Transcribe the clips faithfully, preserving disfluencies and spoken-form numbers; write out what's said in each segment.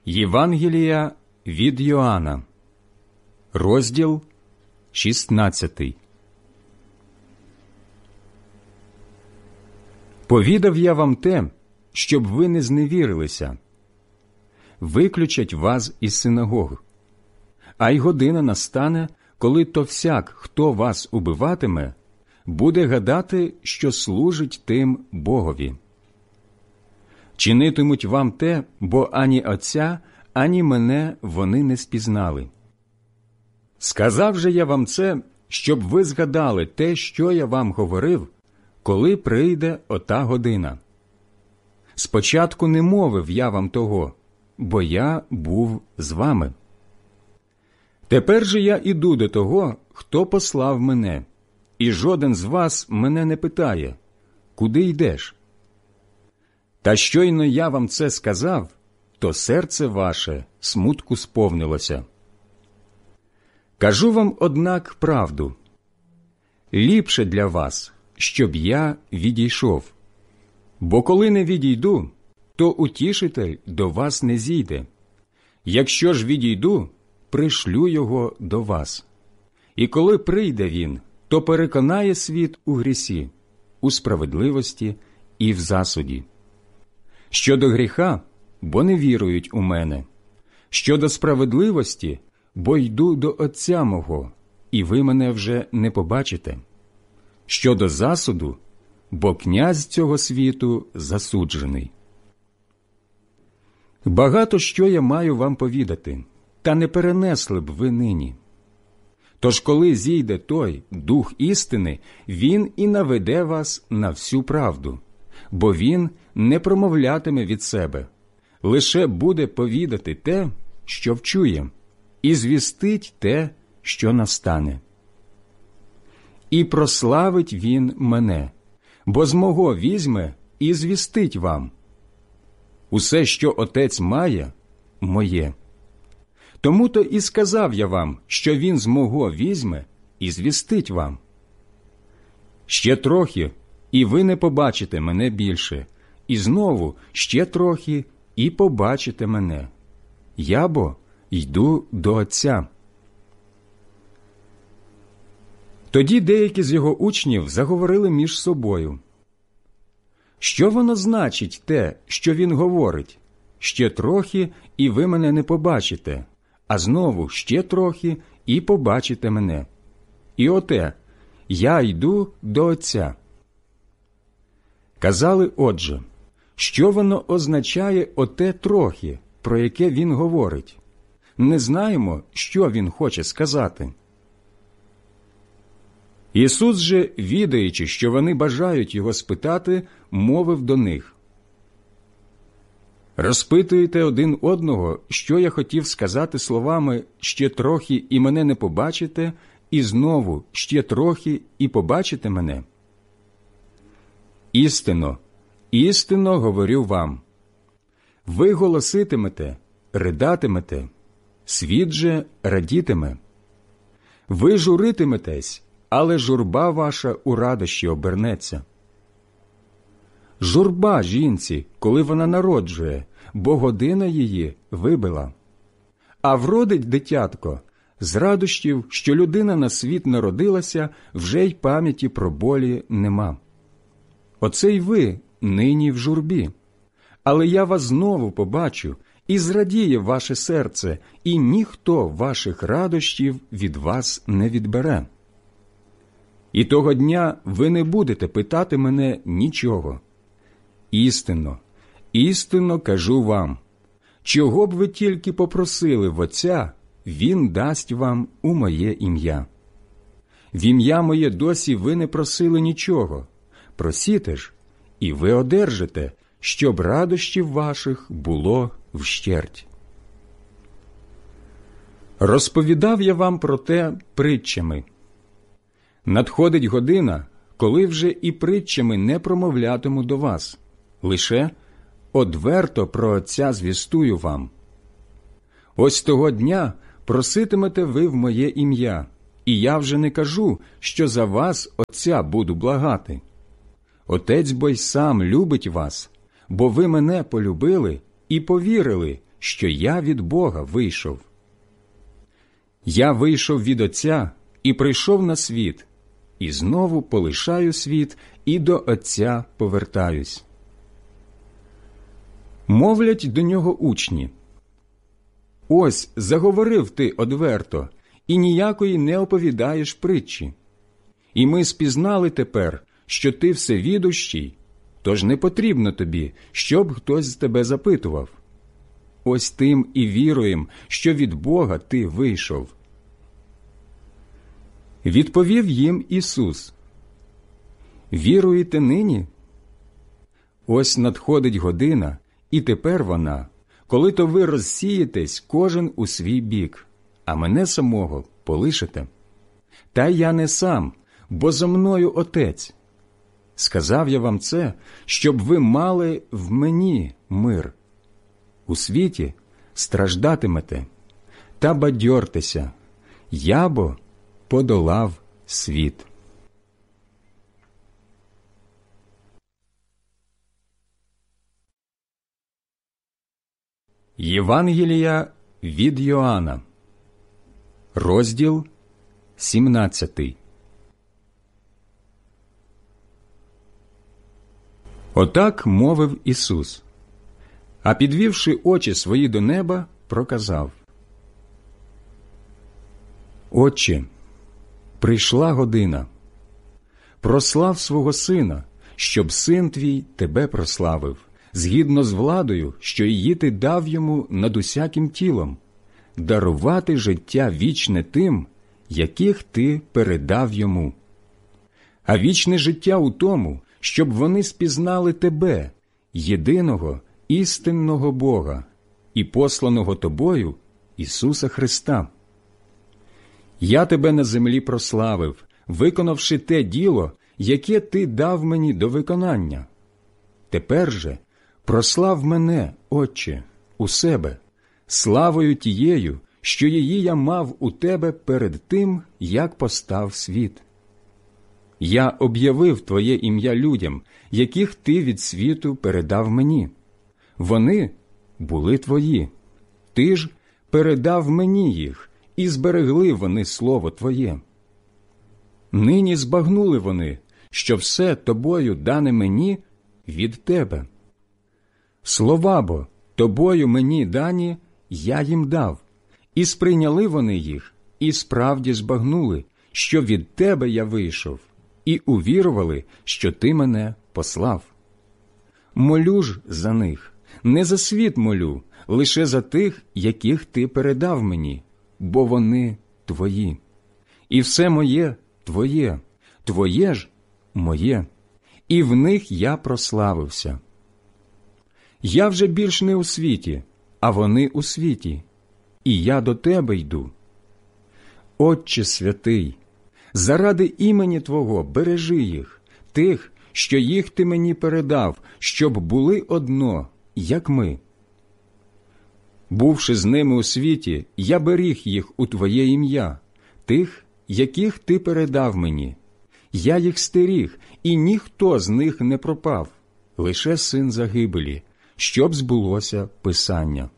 Євангелія від Йоанна, розділ шістнадцятий. Повідав я вам те, щоб ви не зневірилися. Виключать вас із синагог. А й година настане, коли то всяк, хто вас убиватиме, буде гадати, що служить тим Богові. Чинитимуть вам те, бо ані Отця, ані мене вони не спізнали. Сказав же я вам це, щоб ви згадали те, що я вам говорив, коли прийде ота година. Спочатку не мовив я вам того, бо я був з вами. Тепер же я іду до того, хто послав мене, і жоден з вас мене не питає, куди йдеш? Та щойно я вам це сказав, то серце ваше смутку сповнилося. Кажу вам, однак, правду. Ліпше для вас, щоб я відійшов. Бо коли не відійду, то утішитель до вас не зійде. Якщо ж відійду, пришлю його до вас. І коли прийде він, то переконає світ у грісі, у справедливості і в засуді. Щодо гріха, бо не вірують у мене. Щодо справедливості, бо йду до Отця мого, і ви мене вже не побачите. Щодо засуду, бо князь цього світу засуджений. Багато що я маю вам повідати, та не перенесли б ви нині. Тож коли зійде той Дух істини, він і наведе вас на всю правду, бо він не промовлятиме від себе, лише буде повідати те, що вчує, і звістить те, що настане. І прославить він мене, бо з мого візьме і звістить вам. Усе, що Отець має, моє. Тому-то і сказав я вам, що він з мого візьме і звістить вам. Ще трохи, і ви не побачите мене більше, і знову ще трохи, і побачите мене. Я бо йду до Отця. Тоді деякі з його учнів заговорили між собою. Що воно значить те, що він говорить? Ще трохи, і ви мене не побачите, а знову ще трохи, і побачите мене. І оте, я йду до Отця. Казали, отже, що воно означає оте трохи, про яке він говорить? Не знаємо, що він хоче сказати. Ісус же, відаючи, що вони бажають його спитати, мовив до них. Розпитуєте один одного, що я хотів сказати словами «ще трохи, і мене не побачите», і знову «ще трохи, і побачите мене»? Істинно, істинно говорю вам. Ви голоситимете, ридатимете, світ же радітиме. Ви журитиметесь, але журба ваша у радощі обернеться. Журба жінці, коли вона народжує, бо година її вибила. А вродить дитятко з радощів, що людина на світ народилася, вже й пам'яті про болі нема. Оце й ви нині в журбі. Але я вас знову побачу, і зрадіє ваше серце, і ніхто ваших радощів від вас не відбере. І того дня ви не будете питати мене нічого. Істинно, істинно кажу вам, чого б ви тільки попросили в Отця, він дасть вам у моє ім'я. В ім'я моє досі ви не просили нічого. Просіте ж, і ви одержите, щоб радощів ваших було вщерть. Розповідав я вам про те притчами. Надходить година, коли вже і притчами не промовлятиму до вас, лише одверто про Отця звістую вам. Ось того дня проситимете ви в моє ім'я, і я вже не кажу, що за вас Отця буду благати. Отець бо й сам любить вас, бо ви мене полюбили і повірили, що я від Бога вийшов. Я вийшов від Отця і прийшов на світ, і знову полишаю світ, і до Отця повертаюсь. Мовлять до нього учні: «Ось заговорив ти одверто, і ніякої не оповідаєш притчі. І ми спізнали тепер, що ти всевідущий, тож не потрібно тобі, щоб хтось з тебе запитував. Ось тим і віруєм, що від Бога ти вийшов». Відповів їм Ісус: «Віруєте нині? Ось надходить година, і тепер вона, коли то ви розсієтесь кожен у свій бік, а мене самого полишите. Та я не сам, бо зо мною Отець. Сказав я вам це, щоб ви мали в мені мир. У світі страждатимете, та бадьортеся, я бо подолав світ». Євангелія від Йоанна, розділ сімнадцятий. Отак мовив Ісус, а підвівши очі свої до неба, проказав: «Отче, прийшла година. Прослав свого Сина, щоб Син Твій Тебе прославив, згідно з владою, що її Ти дав йому над усяким тілом, дарувати життя вічне тим, яких Ти передав йому. А вічне життя у тому, щоб вони спізнали Тебе, єдиного істинного Бога, і посланого Тобою Ісуса Христа. Я Тебе на землі прославив, виконавши те діло, яке Ти дав мені до виконання. Тепер же прослав мене, Отче, у себе, славою тією, що її я мав у Тебе перед тим, як постав світ. Я об'явив Твоє ім'я людям, яких Ти від світу передав мені. Вони були Твої. Ти ж передав мені їх, і зберегли вони слово Твоє. Нині збагнули вони, що все Тобою дане мені від Тебе. Слова бо Тобою мені дані я їм дав, і сприйняли вони їх, і справді збагнули, що від Тебе я вийшов, і увірували, що Ти мене послав. Молю ж за них, не за світ молю, лише за тих, яких Ти передав мені, бо вони Твої. І все моє Твоє, Твоє ж моє, і в них я прославився. Я вже більш не у світі, а вони у світі, і я до Тебе йду. Отче святий, заради імені Твого бережи їх, тих, що їх Ти мені передав, щоб були одно, як ми. Бувши з ними у світі, я беріг їх у Твоє ім'я, тих, яких Ти передав мені. Я їх стеріг, і ніхто з них не пропав, лише син загибелі, щоб збулося Писання.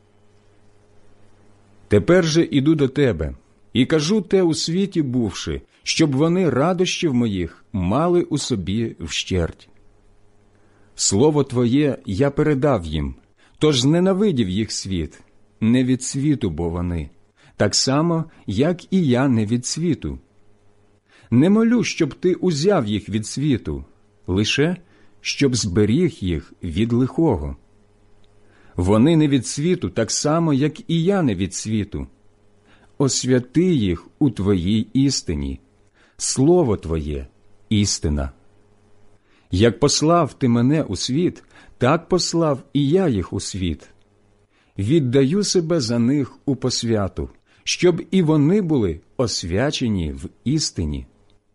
Тепер же іду до Тебе, і кажу те у світі бувши, щоб вони радощів моїх мали у собі вщерть. Слово Твоє я передав їм, тож зненавидів їх світ, не від світу бо вони, так само, як і я не від світу. Не молю, щоб Ти узяв їх від світу, лише щоб зберіг їх від лихого. Вони не від світу, так само, як і я не від світу. Освяти їх у Твоїй істині. Слово Твоє – істина. Як послав Ти мене у світ, так послав і я їх у світ. Віддаю себе за них у посвяту, щоб і вони були освячені в істині.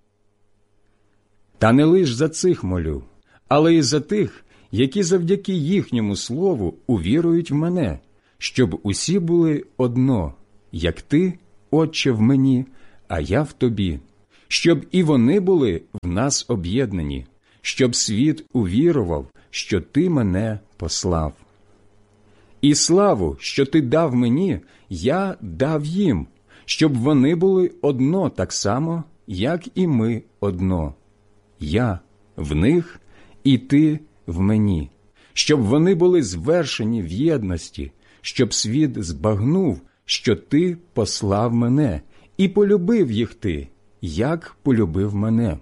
Та не лиш за цих молю, але й за тих, які завдяки їхньому слову увірують в мене, щоб усі були одно, як Ти, Отче, в мені, а я в Тобі, щоб і вони були в нас об'єднані, щоб світ увірував, що Ти мене послав. І славу, що ти дав мені, я дав їм, щоб вони були одно так само, як і ми одно. Я в них, і ти в мені, щоб вони були звершені в єдності, щоб світ збагнув, що ти послав мене, і полюбив їх ти, як полюбив мене.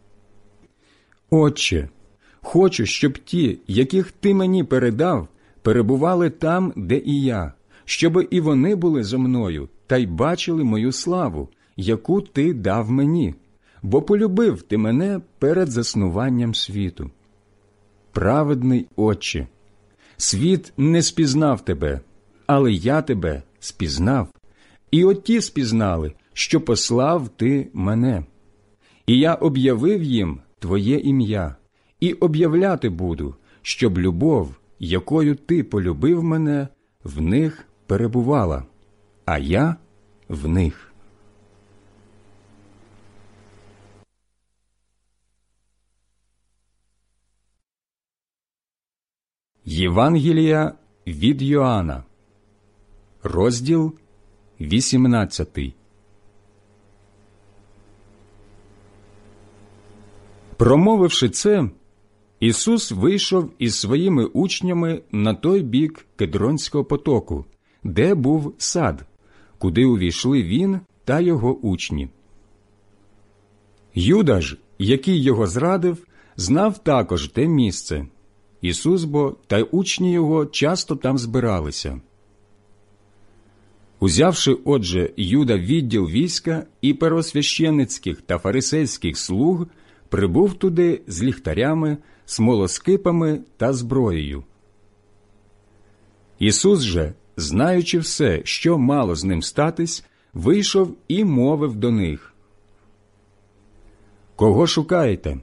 Отче, хочу, щоб ті, яких ти мені передав, перебували там, де і я, щоб і вони були зо мною, та й бачили мою славу, яку ти дав мені, бо полюбив ти мене перед заснуванням світу. Праведний Отче, світ не спізнав тебе, але я тебе спізнав, і оті спізнали, що послав ти мене. І я об'явив їм твоє ім'я, і об'являти буду, щоб любов, якою ти полюбив мене, в них перебувала, а я в них. Євангелія від Йоанна, розділ вісімнадцятий. Промовивши це, Ісус вийшов із своїми учнями на той бік Кедронського потоку, де був сад, куди увійшли він та його учні. Юда ж, який його зрадив, знав також те місце. Ісус бо та й учні його часто там збиралися. Узявши, отже, Юда відділ війська і первосвященицьких та фарисейських слуг, прибув туди з ліхтарями, смолоскипами та зброєю. Ісус же, знаючи все, що мало з ним статись, вийшов і мовив до них: «Кого шукаєте?»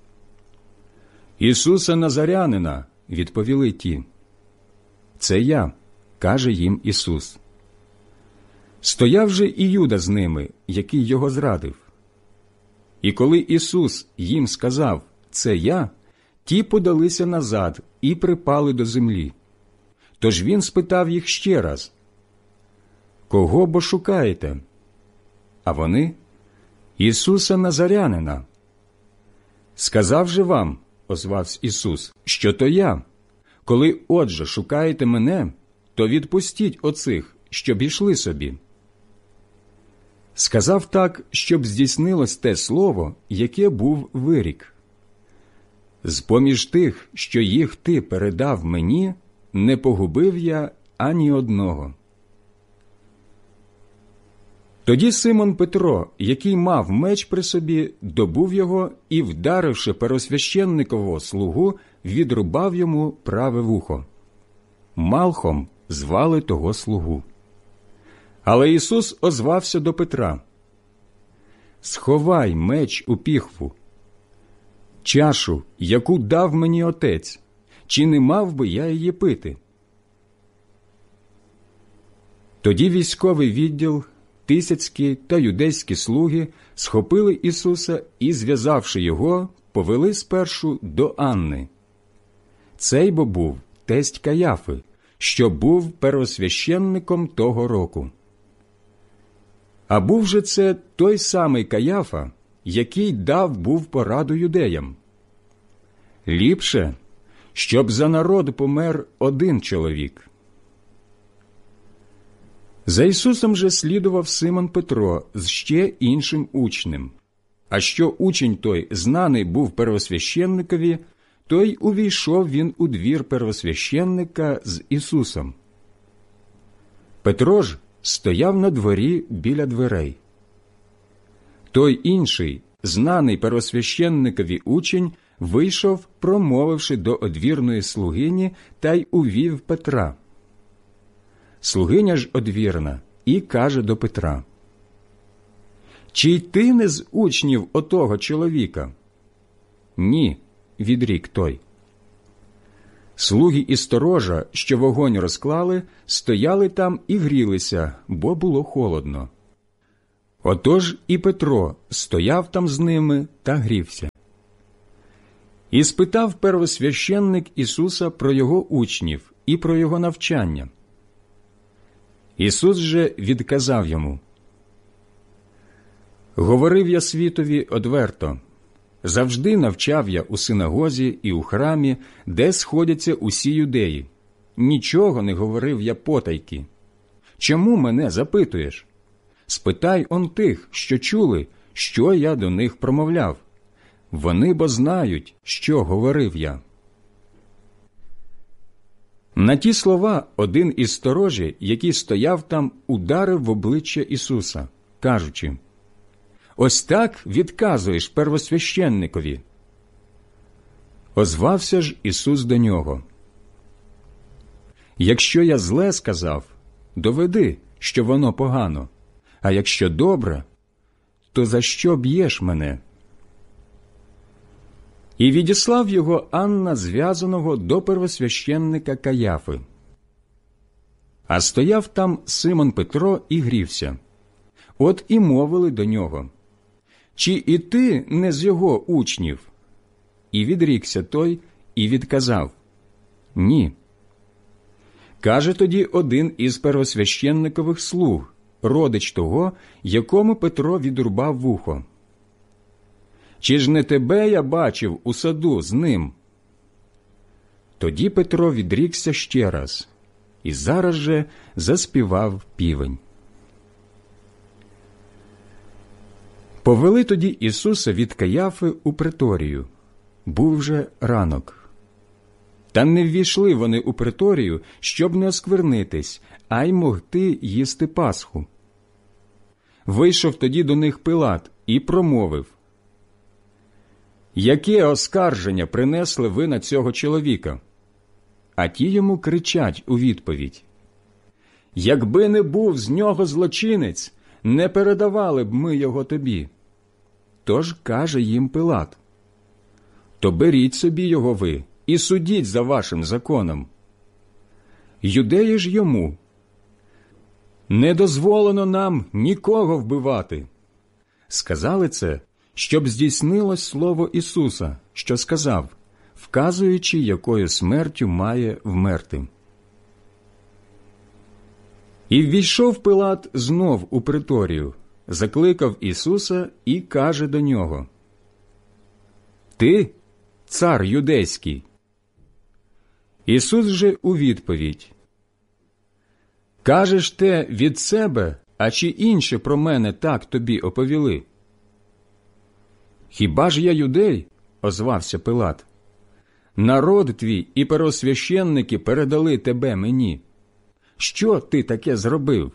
«Ісуса Назарянина», – відповіли ті. «Це я», – каже їм Ісус. Стояв же і Юда з ними, який його зрадив. І коли Ісус їм сказав «Це я», ті подалися назад і припали до землі. Тож він спитав їх ще раз: «Кого бо шукаєте?» А вони: «Ісуса Назарянина». «Сказав же вам, – озвався Ісус, – що то я. Коли, отже, шукаєте мене, то відпустіть оцих, щоб ішли собі». Сказав так, щоб здійснилось те слово, яке був вирік: «З-поміж тих, що їх ти передав мені, не погубив я ані одного». Тоді Симон Петро, який мав меч при собі, добув його і, вдаривши первосвященникового слугу, відрубав йому праве вухо. Малхом звали того слугу. Але Ісус озвався до Петра: «Сховай меч у піхву. Чашу, яку дав мені Отець, чи не мав би я її пити?» Тоді військовий відділ, тисяцькі та юдейські слуги схопили Ісуса і, зв'язавши його, повели спершу до Анни. Цей бо був тесть Каяфи, що був первосвященником того року. А був же це той самий Каяфа, який дав був пораду юдеям: «Ліпше, щоб за народ помер один чоловік». За Ісусом же слідував Симон Петро з ще іншим учнем. А що учень той знаний був первосвященникові, то й увійшов він у двір первосвященника з Ісусом. Петро ж стояв на дворі біля дверей. Той інший, знаний первосвященникові учень, вийшов, промовивши до одвірної слугині, та й увів Петра. Слугиня ж одвірна і каже до Петра: «Чи й ти не з учнів отого чоловіка?» «Ні», – відрік той. Слуги і сторожа, що вогонь розклали, стояли там і грілися, бо було холодно. Отож і Петро стояв там з ними та грівся. І спитав первосвященник Ісуса про його учнів, і про його навчання. Ісус же відказав йому: «Говорив я світові одверто, завжди навчав я у синагозі і у храмі, де сходяться усі юдеї. Нічого не говорив я потайки. Чому мене запитуєш? Спитай он тих, що чули, що я до них промовляв. Вони бо знають, що говорив я». На ті слова один із сторожі, який стояв там, ударив в обличчя Ісуса, кажучи: «Ось так відказуєш первосвященникові». Озвався ж Ісус до нього: «Якщо я зле сказав, доведи, що воно погано, а якщо добре, то за що б'єш мене?» І відіслав його Анна зв'язаного до первосвященника Каяфи. А стояв там Симон Петро і грівся. От і мовили до нього: «Чи і ти не з його учнів?» І відрікся той і відказав: «Ні». Каже тоді один із первосвященникових слуг, родич того, якому Петро відрубав вухо: «Чи ж не тебе я бачив у саду з ним?» Тоді Петро відрікся ще раз, і зараз же заспівав півень. Повели тоді Ісуса від Каяфи у преторію. Був вже ранок. Та не ввійшли вони у преторію, щоб не осквернитись, а й могти їсти Пасху. Вийшов тоді до них Пилат і промовив: «Яке оскарження принесли ви на цього чоловіка?» А ті йому кричать у відповідь: «Якби не був з нього злочинець, не передавали б ми його тобі». Тож каже їм Пилат: «То беріть собі його ви і судіть за вашим законом». Юдеї ж йому: «Не дозволено нам нікого вбивати». Сказали це, щоб здійснилось слово Ісуса, що сказав, вказуючи, якою смертю має вмерти. І ввійшов Пилат знов у преторію, закликав Ісуса і каже до нього: «Ти – цар юдейський». Ісус же у відповідь: «Кажеш те від себе, а чи інші про мене так тобі оповіли?» «Хіба ж я юдей?» – озвався Пилат. «Народ твій і первосвященники передали тебе мені. Що ти таке зробив?»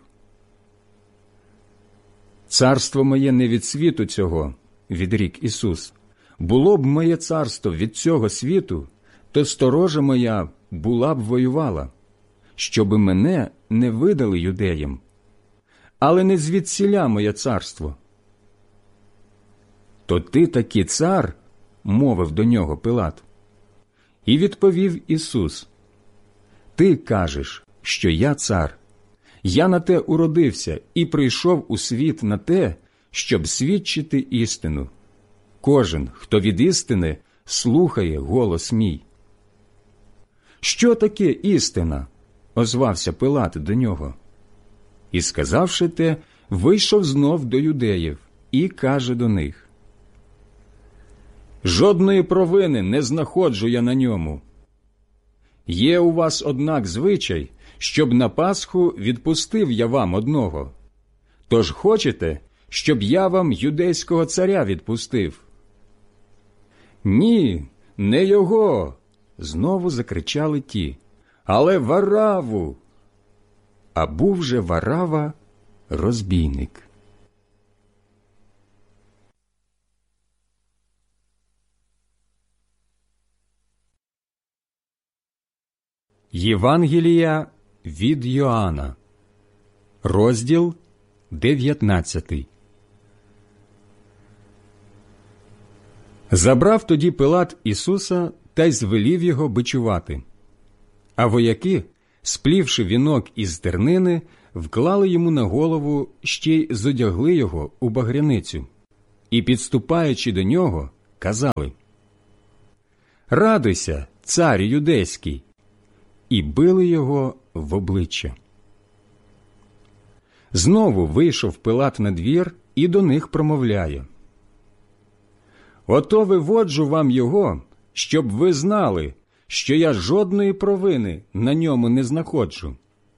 «Царство моє не від світу цього», – відрік Ісус. «Було б моє царство від цього світу, то сторожа моя була б воювала, щоби мене не видали юдеям. Але не звідсіля моє царство». «То ти таки цар?» – мовив до нього Пилат. І відповів Ісус: «Ти кажеш, що я цар. Я на те уродився і прийшов у світ на те, щоб свідчити істину. Кожен, хто від істини, слухає голос мій». «Що таке істина?» – озвався Пилат до нього. І, сказавши те, вийшов знов до юдеїв і каже до них: «Жодної провини не знаходжу я на ньому. Є у вас, однак, звичай, щоб на Пасху відпустив я вам одного. Тож хочете, щоб я вам юдейського царя відпустив?» «Ні, не його!» – знову закричали ті. «Але Вараву!» А був же Варава розбійник. Євангелія від Йоанна, розділ дев'ятнадцятий. Забрав тоді Пилат Ісуса та й звелів його бичувати. А вояки, сплівши вінок із тернини, вклали йому на голову, ще й зодягли його у багряницю, і, підступаючи до нього, казали: «Радуйся, царю юдейський!» і били його в обличчя. Знову вийшов Пилат на двір і до них промовляє: «Ото виводжу вам його, щоб ви знали, що я жодної провини на ньому не знаходжу».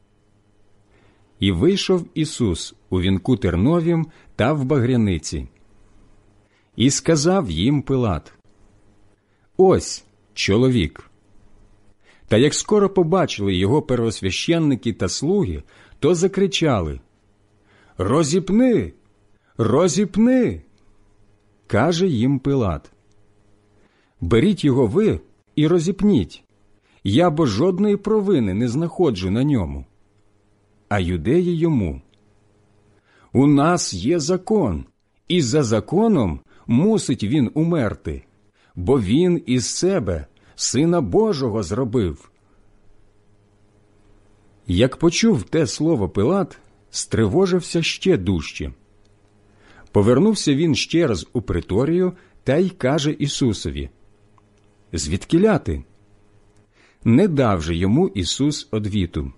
І вийшов Ісус у вінку терновім та в багряниці. І сказав їм Пилат: «Ось чоловік». Та як скоро побачили його первосвященники та слуги, то закричали: «Розіпни! Розіпни!» Каже їм Пилат: «Беріть його ви і розіпніть, я бо жодної провини не знаходжу на ньому». А юдеї йому: «У нас є закон, і за законом мусить він умерти, бо він із себе Сина Божого зробив». Як почув те слово Пилат, стривожився ще дужче. Повернувся він ще раз у приторію та й каже Ісусові: «Звідкіля ти?» Не дав же йому Ісус одвіту.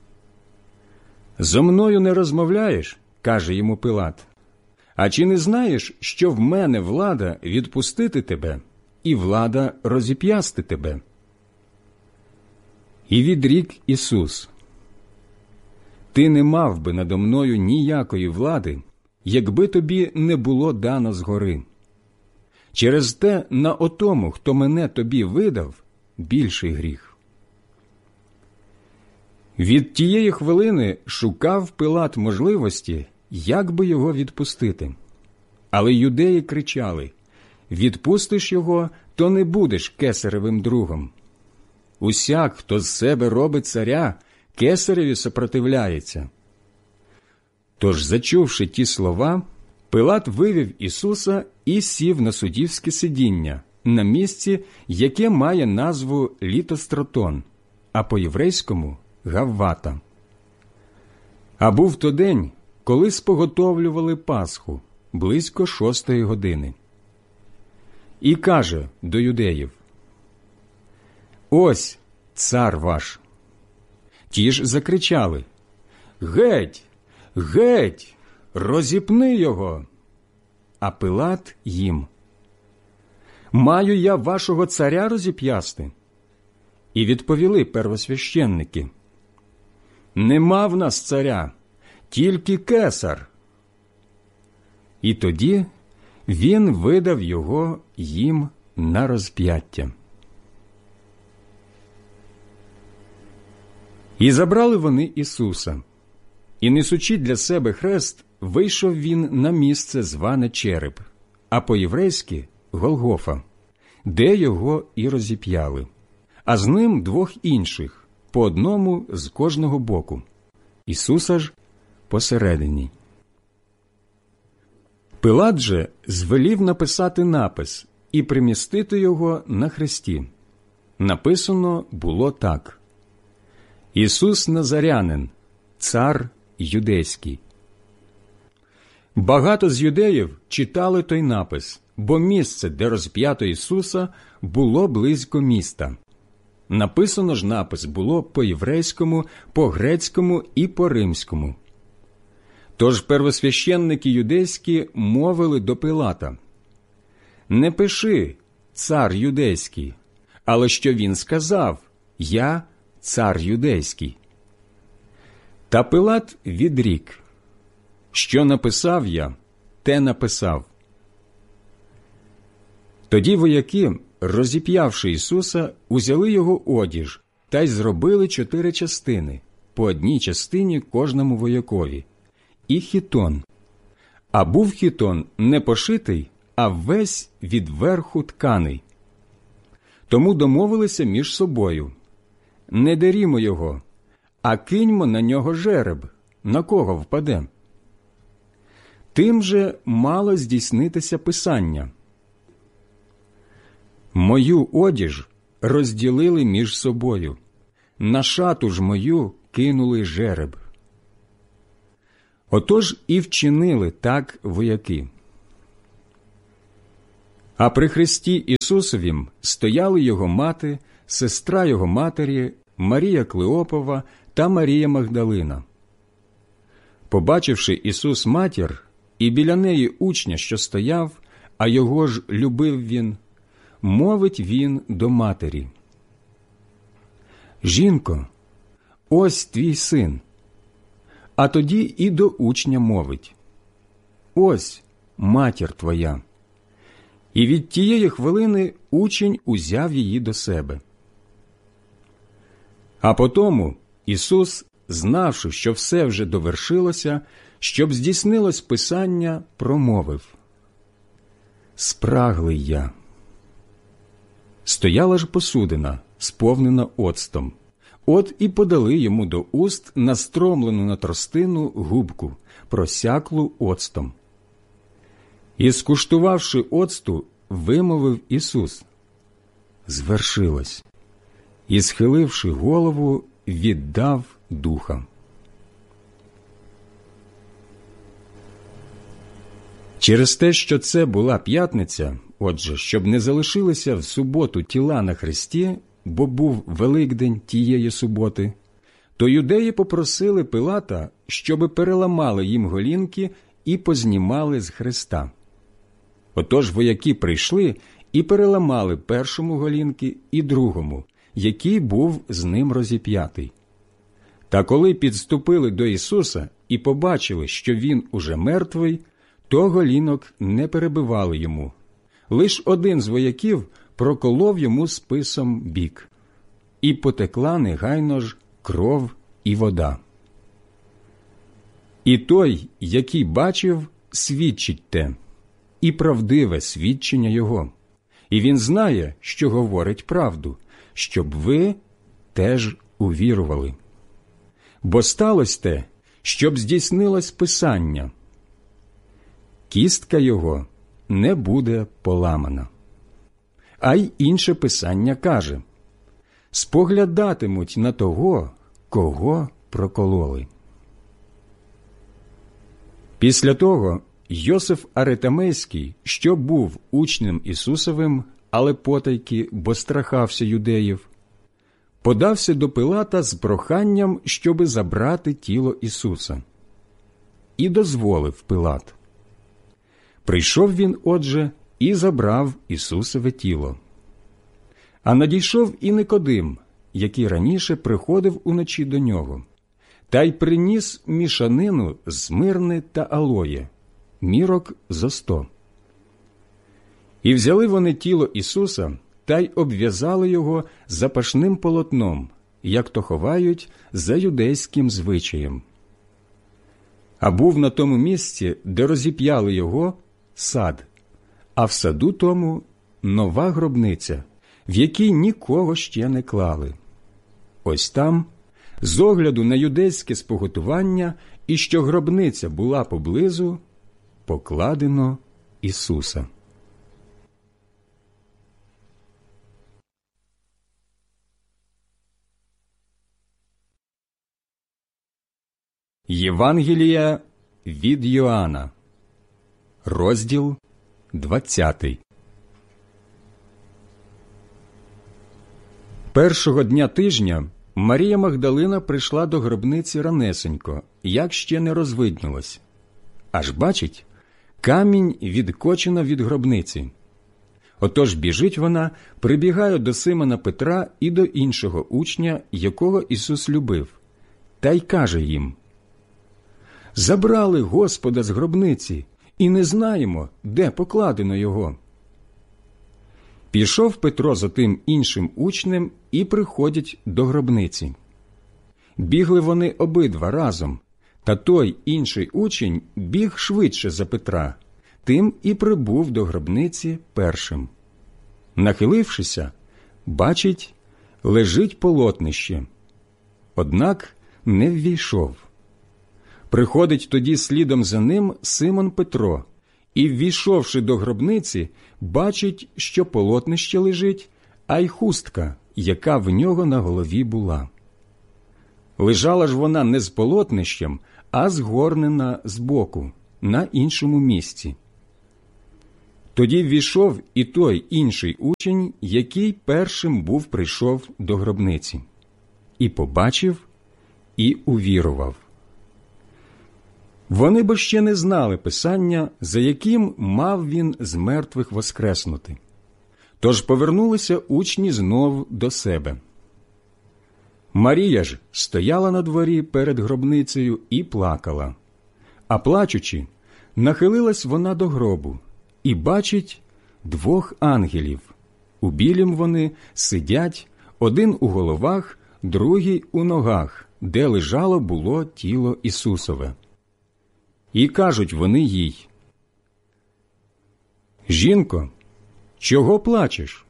«Зо мною не розмовляєш?» – каже йому Пилат. «А чи не знаєш, що в мене влада відпустити тебе і влада розіп'ясти тебе?» І відрік Ісус: «Ти не мав би надо мною ніякої влади, якби тобі не було дано згори. Через те на отому, хто мене тобі видав, більший гріх». Від тієї хвилини шукав Пилат можливості, як би його відпустити. Але юдеї кричали: «Відпустиш його, то не будеш кесаревим другом. Усяк, хто з себе робить царя, кесареві сопротивляється». Тож, зачувши ті слова, Пилат вивів Ісуса і сів на суддівське сидіння, на місці, яке має назву Літостратон, а по-єврейському – Гаввата. А був то день, коли споготовлювали Пасху, близько шостої години. І каже до юдеїв: «Ось цар ваш». Ті ж закричали: «Геть! Геть! Розіпни його!» А Пилат їм: «Маю я вашого царя розіп'ясти?» І відповіли первосвященники: «Нема в нас царя, тільки кесар». І тоді він видав його їм на розп'яття. І забрали вони Ісуса, і, несучи для себе хрест, вийшов він на місце, зване Череп, а по-єврейськи – Голгофа, де його і розіп'яли, а з ним двох інших, по одному з кожного боку, Ісуса ж посередині. Пилат же звелів написати напис і примістити його на хресті. Написано було так: «Ісус Назарянин, цар юдейський». Багато з юдеїв читали той напис, бо місце, де розп'ято Ісуса, було близько міста. Написано ж напис було по-єврейському, по-грецькому і по-римському. Тож первосвященники юдейські мовили до Пилата: «Не пиши «цар юдейський», але що він сказав: «Я цар юдейський». Та Пилат відрік: «Що написав я, те написав». Тоді вояки, розіп'явши Ісуса, узяли його одіж та й зробили чотири частини, по одній частині кожному воякові, і хітон. А був хітон не пошитий, а весь від верху тканий. Тому домовилися між собою: «Не дерімо його, а киньмо на нього жереб, на кого впаде». Тим же мало здійснитися Писання: «Мою одіж розділили між собою, на шату ж мою кинули жереб». Отож і вчинили так вояки. А при хресті Ісусовім стояли його мати, сестра його матері Марія Клеопова та Марія Магдалина. Побачивши Ісус матір і біля неї учня, що стояв, а його ж любив він, мовить він до матері: «Жінко, ось твій син». А тоді і до учня мовить: «Ось матір твоя». І від тієї хвилини учень узяв її до себе. А потому Ісус, знавши, що все вже довершилося, щоб здійснилось Писання, промовив: «Спраглий я». Стояла ж посудина, сповнена оцтом. От і подали йому до уст настромлену на тростину губку, просяклу оцтом. І, скуштувавши оцту, вимовив Ісус: «Звершилось». І, схиливши голову, віддав духа. Через те, що це була п'ятниця, отже, щоб не залишилися в суботу тіла на хресті, бо був Великдень тієї суботи, то юдеї попросили Пилата, щоби переламали їм голінки і познімали з хреста. Отож вояки прийшли і переламали першому голінки і другому, який був з ним розіп'ятий. Та коли підступили до Ісуса і побачили, що Він уже мертвий, то голінок не перебивали йому. Лиш один з вояків проколов йому списом бік. І потекла негайно ж кров і вода. І той, який бачив, свідчить те, і правдиве свідчення його. І він знає, що говорить правду, щоб ви теж увірували. Бо сталося те, щоб здійснилось Писання: кістка його не буде поламана. А й інше Писання каже: споглядатимуть на того, кого прокололи. Після того Йосиф Аритамейський, що був учнем Ісусовим, але потайки, бо страхався юдеїв, подався до Пилата з проханням, щоби забрати тіло Ісуса. І дозволив Пилат. Прийшов він, отже, і забрав Ісусове тіло. А надійшов і Никодим, який раніше приходив уночі до нього, та й приніс мішанину з мирни та алоє, мірок зо сто. І взяли вони тіло Ісуса та й обв'язали його запашним полотном, як то ховають за юдейським звичаєм. А був на тому місці, де розіп'яли його, сад, а в саду тому нова гробниця, в якій нікого ще не клали. Ось там, з огляду на юдейське споготування і що гробниця була поблизу, покладено Ісуса. Євангелія від Йоанна, розділ двадцятий. Першого дня тижня Марія Магдалина прийшла до гробниці ранесенько, як ще не розвиднілось. Аж бачить, камінь відкочено від гробниці. Отож біжить вона, прибігає до Симона Петра і до іншого учня, якого Ісус любив, та й каже їм: «Забрали Господа з гробниці, і не знаємо, де покладено його». Пішов Петро за тим іншим учнем і приходять до гробниці. Бігли вони обидва разом, та той інший учень біг швидше за Петра, тим і прибув до гробниці першим. Нахилившися, бачить, лежить полотнище, однак не ввійшов. Приходить тоді слідом за ним Симон Петро, і, ввійшовши до гробниці, бачить, що полотнище лежить, а й хустка, яка в нього на голові була. Лежала ж вона не з полотнищем, а згорнена збоку, на іншому місці. Тоді ввійшов і той інший учень, який першим був прийшов до гробниці. і побачив, і увірував. Вони бо ще не знали Писання, за яким мав він з мертвих воскреснути. Тож повернулися учні знов до себе. Марія ж стояла на дворі перед гробницею і плакала. А плачучи, нахилилась вона до гробу і бачить двох ангелів. У білім вони сидять, один у головах, другий у ногах, де лежало було тіло Ісусове. І кажуть вони їй: «Жінко, чого плачеш?»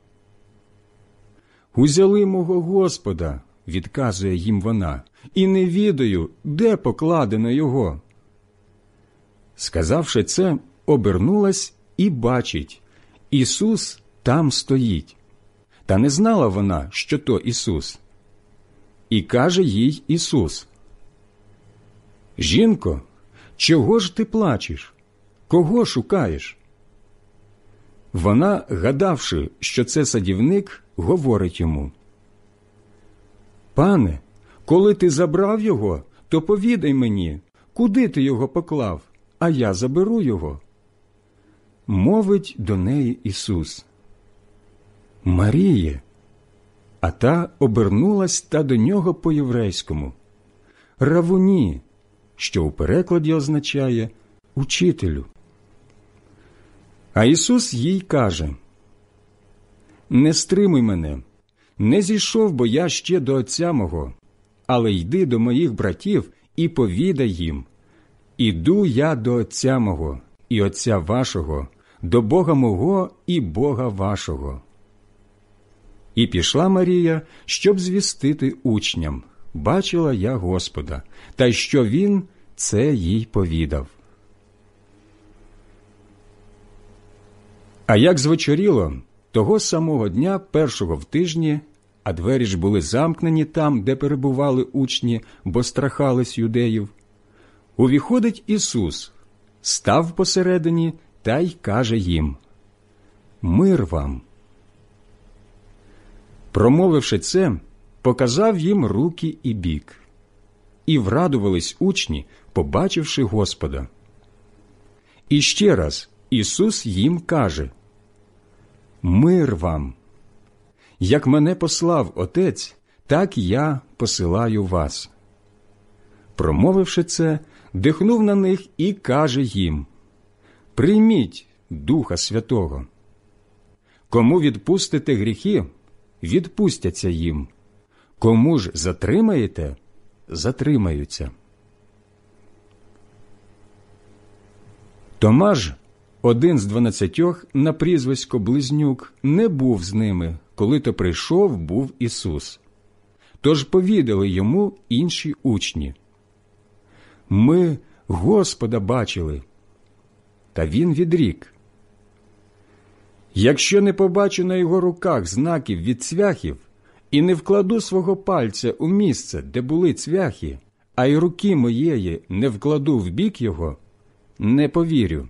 «Узяли мого Господа», – відказує їм вона, «і не відаю, де покладено його». Сказавши це, обернулась і бачить, Ісус там стоїть. Та не знала вона, що то Ісус. І каже їй Ісус: «Жінко, чого ж ти плачеш? Кого шукаєш?» Вона, гадавши, що це садівник, говорить йому: «Пане, коли ти забрав його, то повідай мені, куди ти його поклав, а я заберу його». Мовить до неї Ісус: «Маріє!» А та обернулась та до нього по-єврейському: «Равуні», що у перекладі означає «учителю». А Ісус їй каже: «Не стримуй мене, не зійшов бо я ще до Отця мого, але йди до моїх братів і повідай їм: іду я до Отця мого і Отця вашого, до Бога мого і Бога вашого». І пішла Марія, щоб звістити учням: «Бачила я Господа», та й що Він це їй повідав. А як звечоріло, того самого дня, першого в тижні, а двері ж були замкнені там, де перебували учні, бо страхались юдеїв, увіходить Ісус, став посередині та й каже їм: «Мир вам!» Промовивши це, показав їм руки і бік. І врадувались учні, побачивши Господа. І ще раз Ісус їм каже: «Мир вам! Як мене послав Отець, так я посилаю вас». Промовивши це, дихнув на них і каже їм: «Прийміть Духа Святого. Кому відпустите гріхи, відпустяться їм. Кому ж затримаєте, затримаються». Томаж, один з дванадцятьох, на прізвисько Близнюк, не був з ними, коли то прийшов був Ісус. Тож повідали йому інші учні: «Ми Господа бачили». Та він відрік: «Якщо не побачу на його руках знаків від цвяхів і не вкладу свого пальця у місце, де були цвяхи, а й руки моєї не вкладу в бік його, не повірю».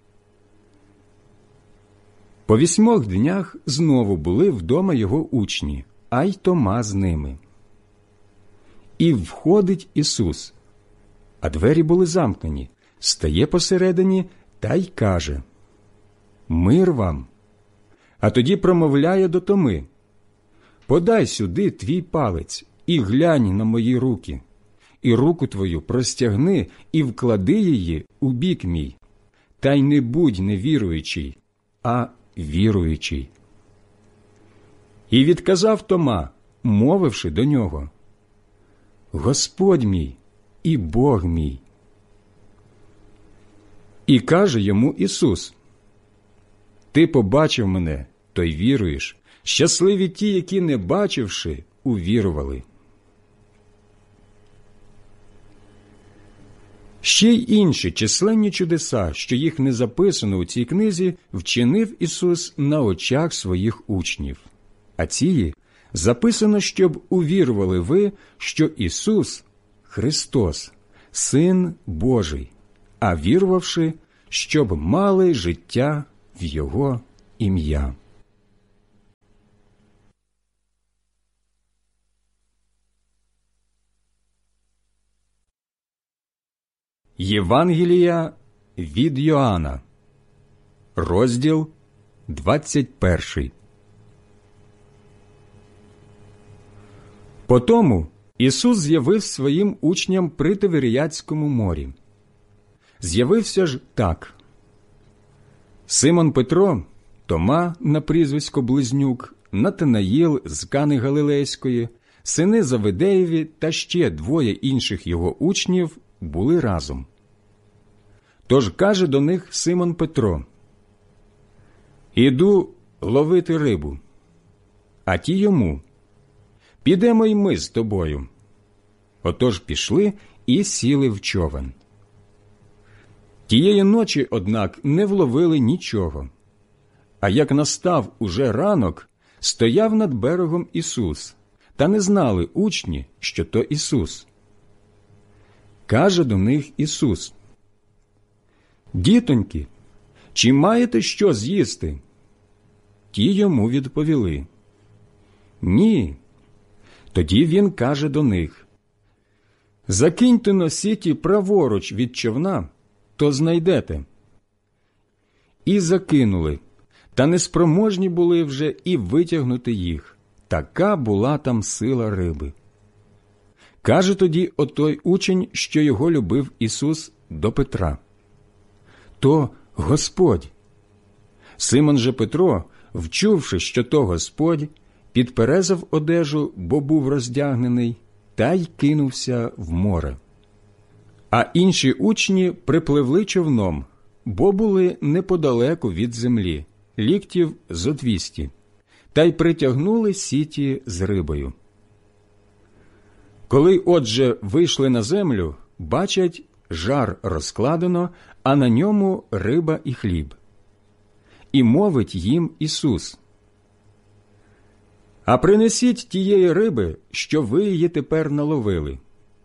По вісьмох днях знову були вдома його учні, а й Тома з ними. І входить Ісус, а двері були замкнені, стає посередині та й каже: «Мир вам!» А тоді промовляє до Томи: «Подай сюди твій палець і глянь на мої руки, і руку твою простягни і вклади її у бік мій, та й не будь невіруючий, а віруючий». І відказав Тома, мовивши до нього: «Господь мій і Бог мій». І каже йому Ісус: «Ти побачив мене, то й віруєш. Щасливі ті, які, не бачивши, увірували». Ще й інші численні чудеса, що їх не записано у цій книзі, вчинив Ісус на очах своїх учнів. А ці записано, щоб увірували ви, що Ісус – Христос, Син Божий, а вірувавши, щоб мали життя в Його ім'я. Євангелія від Йоанна, розділ двадцять перший. Потому Ісус з'явив своїм учням при Тиверіадському морі. З'явився ж так. Симон Петро, Тома на прізвисько Близнюк, Натанаїл з Кани Галилейської, сини Завидеєві та ще двоє інших його учнів були разом. Тож каже до них Симон Петро: «Іду ловити рибу». А ті йому: «Підемо й ми з тобою». Отож пішли і сіли в човен. Тієї ночі, однак, не вловили нічого. А як настав уже ранок, стояв над берегом Ісус, та не знали учні, що то Ісус. Каже до них Ісус: «Дітоньки, чи маєте що з'їсти?» Ті йому відповіли: «Ні». Тоді він каже до них: «Закиньте-но сіті праворуч від човна, то знайдете». І закинули, та неспроможні були вже і витягнути їх. Така була там сила риби. Каже тоді отой учень, що його любив Ісус, до Петра: «То Господь». Симон же Петро, вчувши, що то Господь, підперезав одежу, бо був роздягнений, та й кинувся в море. А інші учні припливли човном, бо були неподалеку від землі, ліктів зо двісті, та й притягнули сіті з рибою. Коли, отже, вийшли на землю, бачать, жар розкладено, а на ньому риба і хліб. І мовить їм Ісус: «А принесіть тієї риби, що ви її тепер наловили».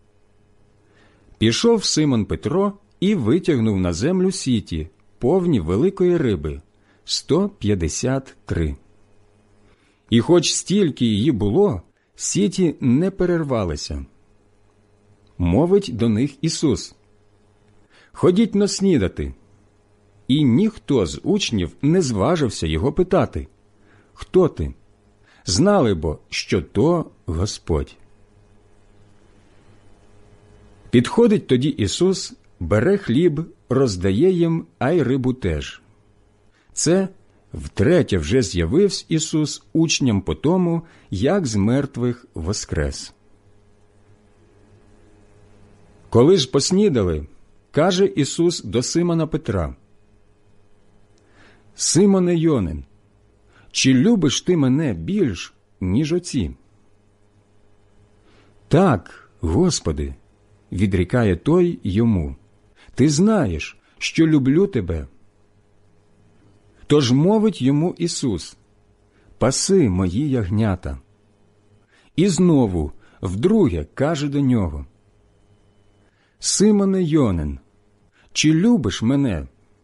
Пішов Симон Петро і витягнув на землю сіті, повні великої риби, сто п'ятдесят три. І хоч стільки її було, сіті не перервалися. Мовить до них Ісус: «Ходіть-но снідати». І ніхто з учнів не зважився його питати: «Хто ти?» Знали бо, що то Господь. Підходить тоді Ісус, бере хліб, роздає їм, а й рибу теж. Це втретє вже з'явився Ісус учням по тому, як з мертвих воскрес. Коли ж поснідали, каже Ісус до Симона Петра: «Симоне Йонин, чи любиш ти мене більш, ніж оці?» «Так, Господи», – відрікає той йому, «ти знаєш, що люблю тебе». Тож мовить йому Ісус: «Паси мої ягнята». І знову, вдруге, каже до нього: «Симоне Йонин, чи любиш мене?»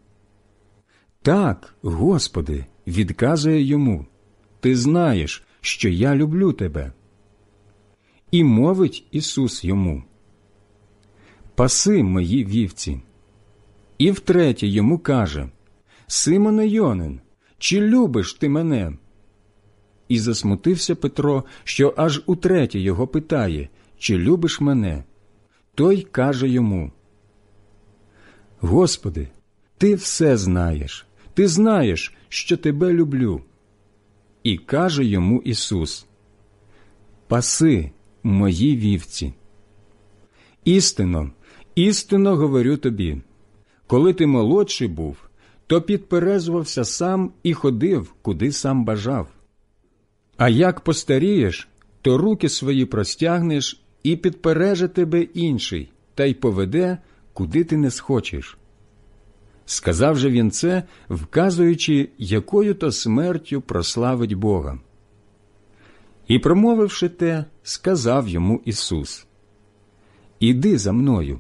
«Так, Господи», – відказує йому, «ти знаєш, що я люблю тебе». І мовить Ісус йому: «Паси мої вівці». І втретє йому каже: «Симоне Йонин, чи любиш ти мене?» І засмутився Петро, що аж утретє його питає: «Чи любиш мене?» Той каже йому: «Господи, ти все знаєш, ти знаєш, що тебе люблю». І каже йому Ісус: «Паси мої вівці». «Істинно, істинно говорю тобі, коли ти молодший був, то підперезувався сам і ходив, куди сам бажав. А як постарієш, то руки свої простягнеш, і підпереже тебе інший, та й поведе, куди ти не схочеш». Сказав же він це, вказуючи, якою то смертю прославить Бога. І, промовивши те, сказав йому Ісус: «Іди за мною».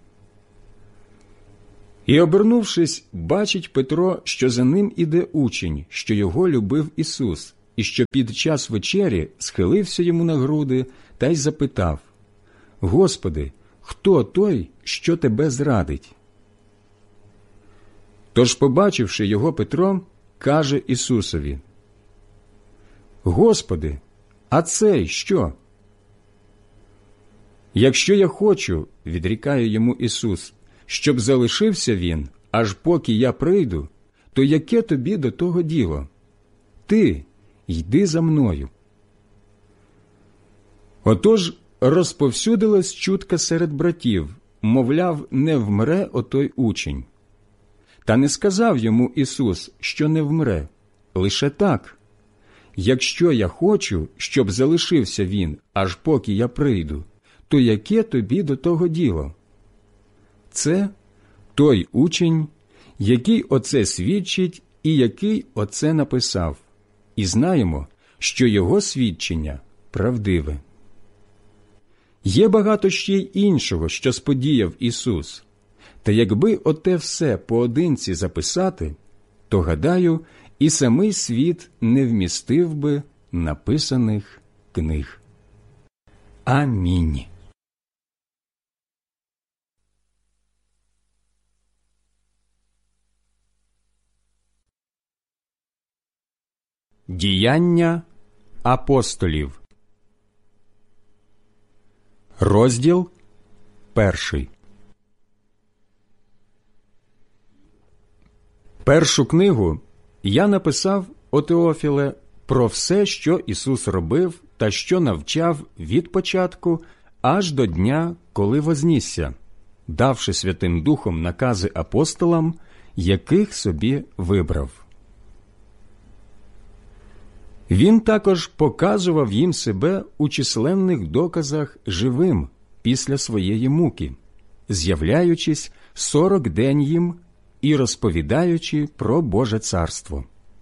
І, обернувшись, бачить Петро, що за ним іде учень, що його любив Ісус, і що під час вечері схилився йому на груди та й запитав: «Господи, хто той, що тебе зрадить?» Тож, побачивши його, Петро каже Ісусові: «Господи, а цей що?» «Якщо я хочу, – відрікає йому Ісус, – щоб залишився він, аж поки я прийду, то яке тобі до того діло? Ти йди за мною». Отож розповсюдилась чутка серед братів, мовляв, не вмре отой учень. Та не сказав йому Ісус, що не вмре, лише так: «Якщо я хочу, щоб залишився він, аж поки я прийду, то яке тобі до того діло?» Це той учень, який оце свідчить і який оце написав, і знаємо, що його свідчення правдиве. Є багато ще й іншого, що сподіяв Ісус, та якби оте все поодинці записати, то, гадаю, і самий світ не вмістив би написаних книг. Амінь. Діяння апостолів. Розділ перший. Першу книгу я написав, о Теофіле, про все, що Ісус робив та що навчав від початку аж до дня, коли вознісся, давши Святим Духом накази апостолам, яких собі вибрав. Він також показував їм себе у численних доказах живим після своєї муки, з'являючись сорок день їм і розповідаючи про Боже царство.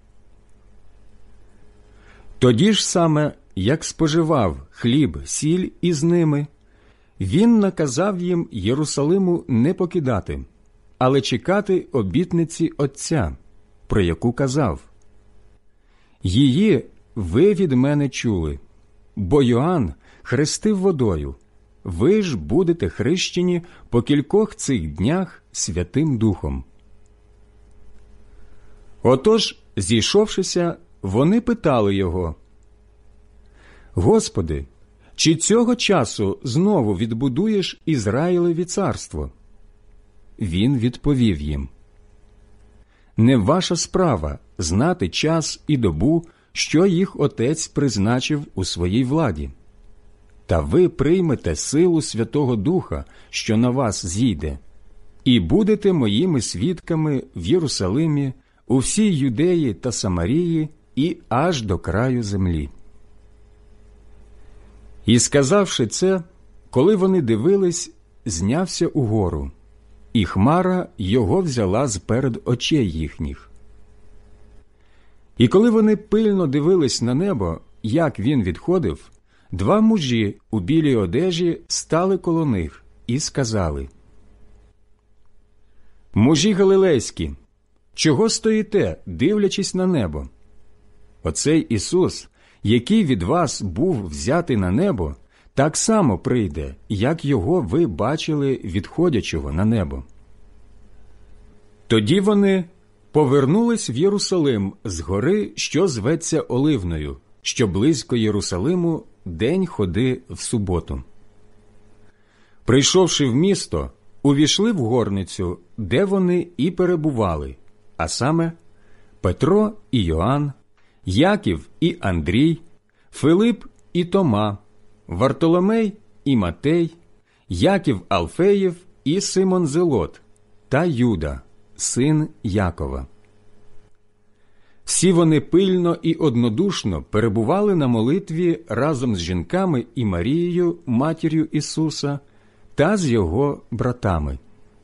Тоді ж саме, як споживав хліб, сіль із ними, він наказав їм Єрусалиму не покидати, але чекати обітниці Отця, про яку казав: «Її ви від мене чули, бо Йоанн хрестив водою, ви ж будете хрещені по кількох цих днях Святим Духом». Отож, зійшовшися, вони питали його: «Господи, чи цього часу знову відбудуєш Ізраїлеві царство?» Він відповів їм: «Не ваша справа знати час і добу, що їх Отець призначив у своїй владі. Та ви приймете силу Святого Духа, що на вас зійде, і будете моїми свідками в Єрусалимі, у всій Юдеї та Самарії і аж до краю землі». І, сказавши це, коли вони дивились, знявся угору, і хмара його взяла зперед очей їхніх. І коли вони пильно дивились на небо, як він відходив, два мужі у білій одежі стали коло них і сказали: «Мужі галилейські, чого стоїте, дивлячись на небо? Оцей Ісус, який від вас був взятий на небо, так само прийде, як його ви бачили відходячого на небо». Тоді вони повернулись в Єрусалим з гори, що зветься Оливною, що близько Єрусалиму, день ходи в суботу. Прийшовши в місто, увійшли в горницю, де вони і перебували, а саме Петро і Йоанн, Яків і Андрій, Филип і Тома, Вартоломей і Матей, Яків Алфеїв і Симон Зелот та Юда, син Якова. Всі вони пильно і однодушно перебували на молитві разом з жінками і Марією, матір'ю Ісуса, та з його братами.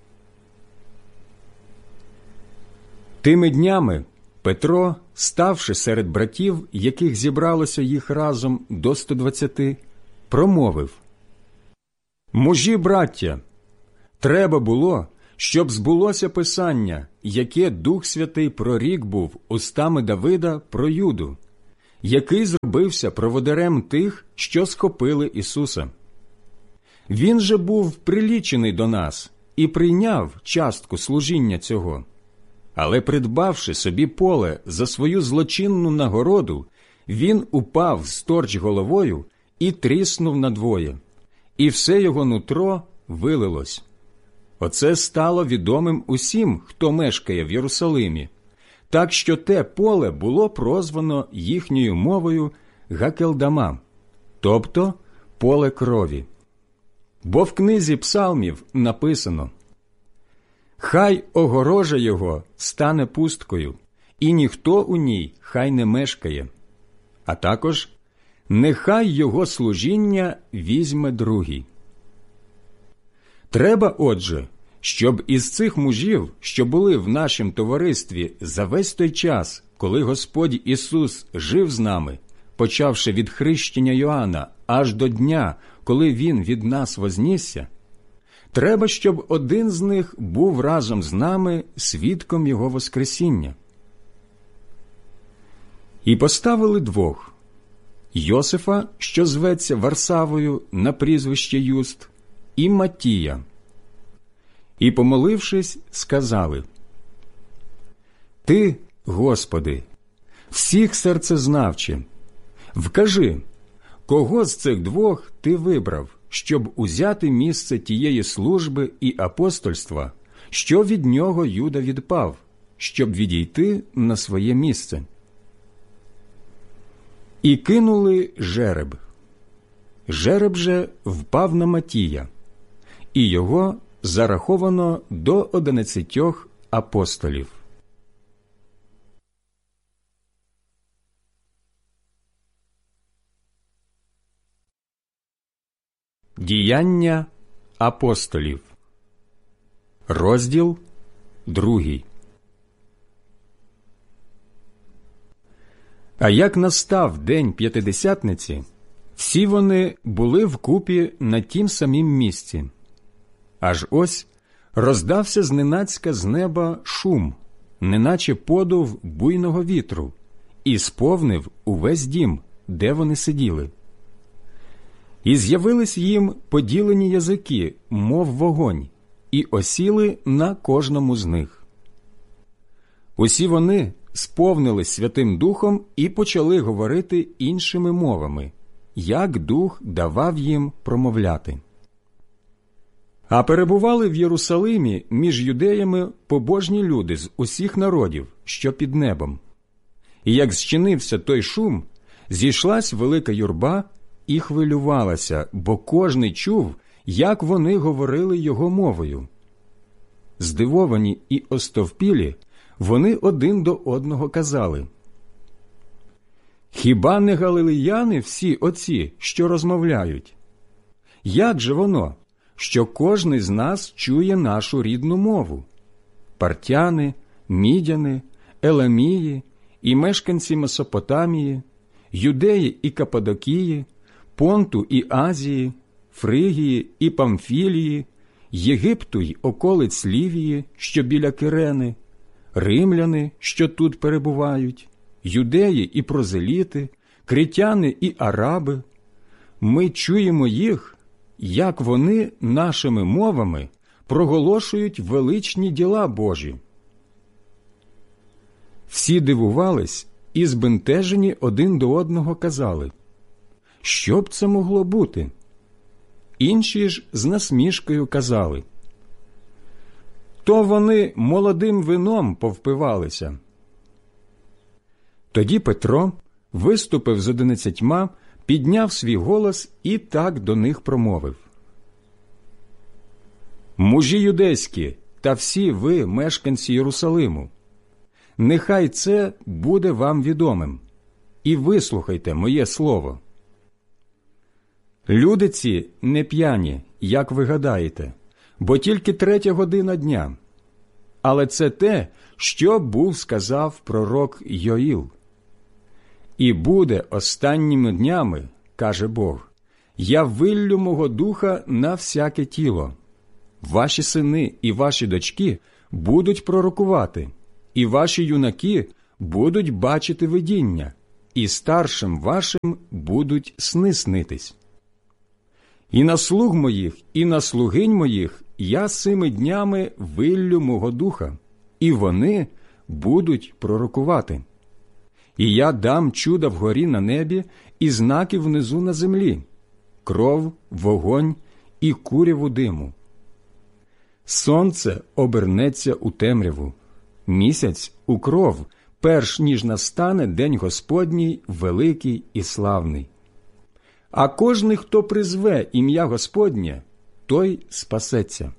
Тими днями Петро, ставши серед братів, яких зібралося їх разом до сто двадцяти, промовив: «Мужі, браття, треба було, щоб збулося Писання, яке Дух Святий прорік був устами Давида про Юду, який зробився проводарем тих, що схопили Ісуса. Він же був прилічений до нас і прийняв частку служіння цього. Але, придбавши собі поле за свою злочинну нагороду, він упав сторч головою і тріснув надвоє, і все його нутро вилилось. Оце стало відомим усім, хто мешкає в Єрусалимі, так що те поле було прозвано їхньою мовою Гакелдама, тобто поле крові. Бо в книзі Псалмів написано: «Хай огорожа його стане пусткою, і ніхто у ній хай не мешкає, а також нехай його служіння візьме другий». Треба, отже, щоб із цих мужів, що були в нашім товаристві за весь той час, коли Господь Ісус жив з нами, почавши від хрещення Йоанна аж до дня, коли Він від нас вознісся, треба, щоб один з них був разом з нами свідком Його воскресіння. І поставили двох – Йосифа, що зветься Варсавою на прізвище Юст, і Матія. І, помолившись, сказали: «Ти, Господи, всіх серцезнавче, вкажи, кого з цих двох Ти вибрав, щоб узяти місце тієї служби і апостольства, що від нього Юда відпав, щоб відійти на своє місце». І кинули жереб. Жереб же впав на Матія, і його зараховано до одинадцятьох апостолів. Діяння апостолів. Розділ другий. А як настав день П'ятидесятниці, всі вони були вкупі на тім самім місці. Аж ось роздався зненацька з неба шум, неначе подув буйного вітру, і сповнив увесь дім, де вони сиділи. І з'явились їм поділені язики, мов вогонь, і осіли на кожному з них. Усі вони сповнились Святим Духом і почали говорити іншими мовами, як Дух давав їм промовляти. А перебували в Єрусалимі між юдеями побожні люди з усіх народів, що під небом. І як зчинився той шум, зійшлась велика юрба і хвилювалася, бо кожний чув, як вони говорили його мовою. Здивовані і остовпілі, вони один до одного казали: «Хіба не галилеяни всі оці, що розмовляють? Як же воно, що кожний з нас чує нашу рідну мову? Партяни, мідяни, еламії і мешканці Месопотамії, юдеї і Каппадокії, Понту і Азії, Фригії і Памфілії, Єгипту й околиць Лівії, що біля Кирени, римляни, що тут перебувають, юдеї і прозеліти, критяни і араби. Ми чуємо їх, як вони нашими мовами проголошують величні діла Божі». Всі дивувались і збентежені один до одного казали: «Що б це могло бути?» Інші ж з насмішкою казали: «То вони молодим вином повпивалися». Тоді Петро виступив з одинадцятьма, підняв свій голос і так до них промовив: «Мужі юдейські та всі ви, мешканці Єрусалиму, нехай це буде вам відомим, і вислухайте моє слово. Люди ці не п'яні, як ви гадаєте, бо тільки третя година дня. Але це те, що був сказав пророк Йоїл. І буде останніми днями, каже Бог, я виллю мого духа на всяке тіло. Ваші сини і ваші дочки будуть пророкувати, і ваші юнаки будуть бачити видіння, і старшим вашим будуть сни снитись. І на слуг моїх, і на слугинь моїх я сими днями виллю мого духа, і вони будуть пророкувати. І я дам чуда вгорі на небі і знаки внизу на землі, кров, вогонь і куряву диму. Сонце обернеться у темряву, місяць у кров, перш ніж настане день Господній великий і славний. А кожний, хто призве ім'я Господнє, той спасеться.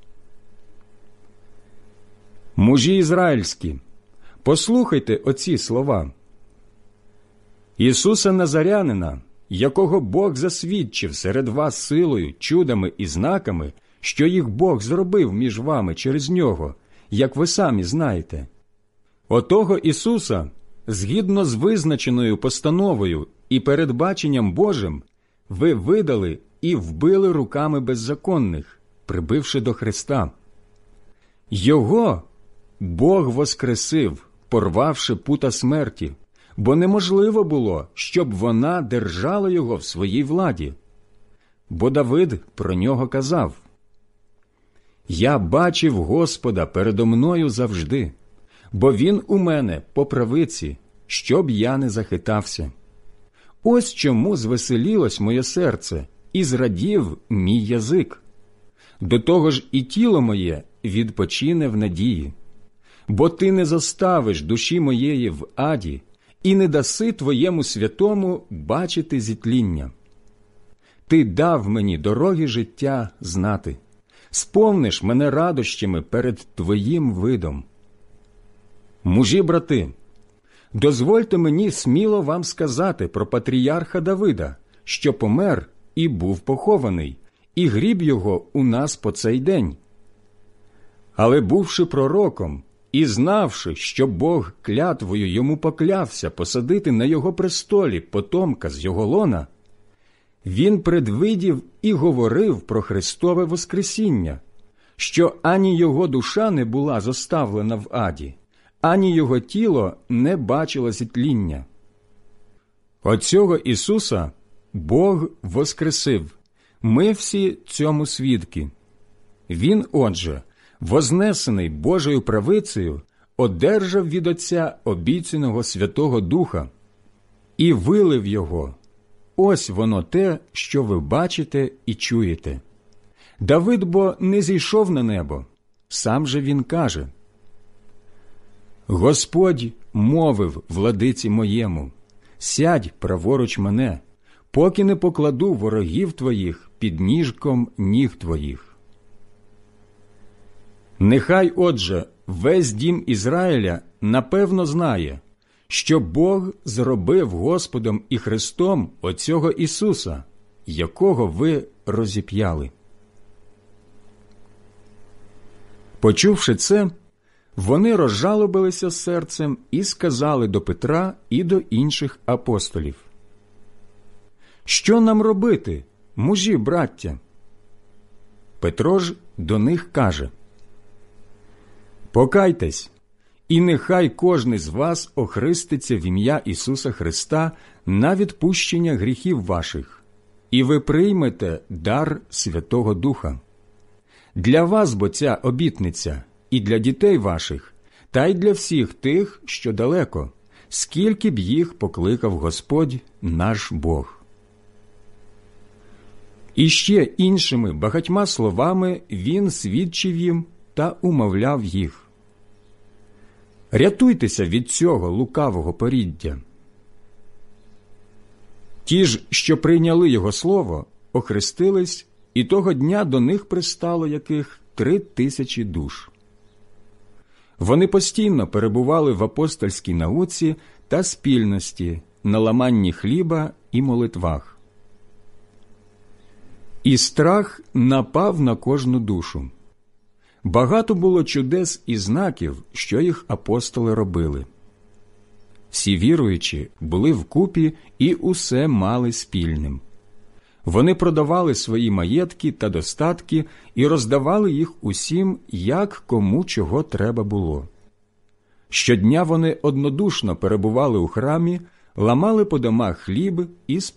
Мужі ізраїльські, послухайте оці слова. Ісуса Назарянина, якого Бог засвідчив серед вас силою, чудами і знаками, що їх Бог зробив між вами через нього, як ви самі знаєте. Отого Ісуса, згідно з визначеною постановою і передбаченням Божим, ви видали і вбили руками беззаконних, прибивши до Христа. Його Бог воскресив, порвавши пута смерті, бо неможливо було, щоб вона держала його в своїй владі. Бо Давид про нього казав: «Я бачив Господа передо мною завжди, бо Він у мене по правиці, щоб я не захитався. Ось чому звеселілось моє серце і зрадів мій язик. До того ж і тіло моє відпочине в надії. Бо ти не зоставиш душі моєї в аді і не даси твоєму святому бачити зітління. Ти дав мені дороги життя знати, сповниш мене радощами перед твоїм видом. Мужі, брати, дозвольте мені сміло вам сказати про патріарха Давида, що помер і був похований, і гріб його у нас по цей день. Але бувши пророком і знавши, що Бог клятвою йому поклявся посадити на його престолі потомка з його лона, він предвидів і говорив про Христове воскресіння, що ані його душа не була зоставлена в аді, ані його тіло не бачило зітління. Оцього Ісуса Бог воскресив, ми всі цьому свідки. Він, отже, вознесений Божою правицею, одержав від Отця обіцяного Святого Духа і вилив його. Ось воно те, що ви бачите і чуєте. Давид бо не зійшов на небо, сам же він каже: «Господь мовив владиці моєму, сядь праворуч мене, поки не покладу ворогів твоїх під ніжком ніг твоїх». Нехай, отже, весь дім Ізраїля напевно знає, що Бог зробив Господом і Христом оцього Ісуса, якого ви розіп'яли. Почувши це, вони розжалобилися серцем і сказали до Петра і до інших апостолів: «Що нам робити, мужі, браття?» Петро ж до них каже: «Покайтесь, і нехай кожний з вас охреститься в ім'я Ісуса Христа на відпущення гріхів ваших, і ви приймете дар Святого Духа. Для вас бо ця обітниця і для дітей ваших, та й для всіх тих, що далеко, скільки б їх покликав Господь наш Бог». І ще іншими багатьма словами він свідчив їм та умовляв їх: «Рятуйтеся від цього лукавого поріддя». Ті ж, що прийняли його слово, охрестились, і того дня до них пристало яких три тисячі душ. Вони постійно перебували в апостольській науці та спільності, на ламанні хліба і молитвах. І страх напав на кожну душу. Багато було чудес і знаків, що їх апостоли робили. Всі віруючі були вкупі і усе мали спільним. Вони продавали свої маєтки та достатки і роздавали їх усім, як кому чого треба було. Щодня вони однодушно перебували у храмі, ламали по домах хліб і